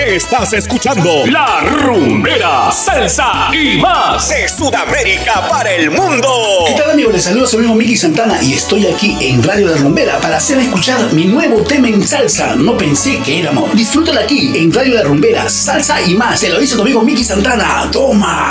Estás escuchando La Rumbera, Salsa y más de Sudamérica para el mundo. ¿Qué tal, amigos? Les saludo a su amigo Miki Santana y estoy aquí en Radio La Rumbera para hacer escuchar mi nuevo tema en salsa. No pensé que era amor. Disfrútalo aquí en Radio La Rumbera, Salsa y más. Se lo dice tu amigo Miki Santana. Toma.